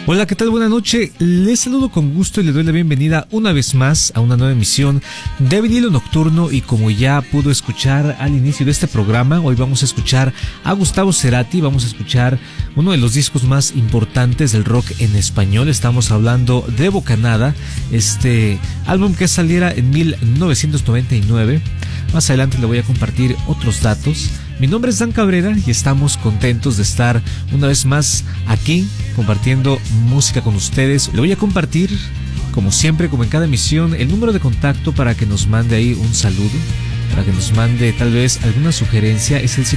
Hola, ¿qué tal? Buenas noches. Les saludo con gusto y le doy la bienvenida una vez más a una nueva emisión de Vinilo Nocturno. Y como ya pudo escuchar al inicio de este programa, hoy vamos a escuchar a Gustavo Cerati. Vamos a escuchar uno de los discos más importantes del rock en español. Estamos hablando de Bocanada, este álbum que saliera en 1999. Más adelante le voy a compartir otros datos. Mi nombre es Dan Cabrera y estamos contentos de estar una vez más aquí compartiendo música con ustedes. Le voy a compartir, como siempre, como en cada emisión, el número de contacto para que nos mande ahí un saludo, para que nos mande tal vez alguna sugerencia. Es el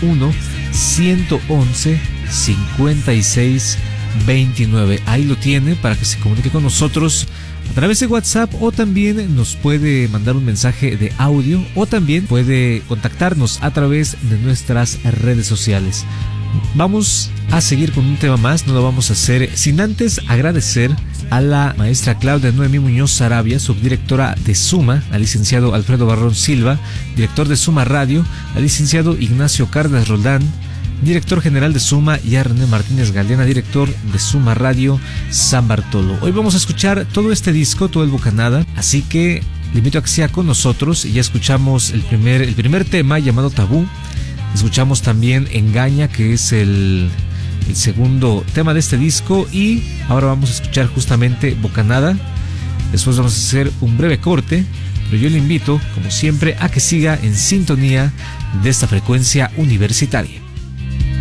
771-111-5629. Ahí lo tiene para que se comunique con nosotros a través de WhatsApp, o también nos puede mandar un mensaje de audio, o también puede contactarnos a través de nuestras redes sociales. Vamos a seguir con un tema más, no lo vamos a hacer sin antes agradecer a la maestra Claudia Noemí Muñoz Sarabia, subdirectora de Suma, al licenciado Alfredo Barrón Silva, director de Suma Radio, al licenciado Ignacio Cárdenas Roldán, director general de Suma, y a René Martínez Galeana, director de Suma Radio San Bartolo. Hoy vamos a escuchar todo este disco, todo el Bocanada, así que le invito a que sea con nosotros. Ya escuchamos el primer tema llamado Tabú, escuchamos también Engaña, que es el segundo tema de este disco, y ahora vamos a escuchar justamente Bocanada. Después vamos a hacer un breve corte, pero yo le invito, como siempre, a que siga en sintonía de esta frecuencia universitaria.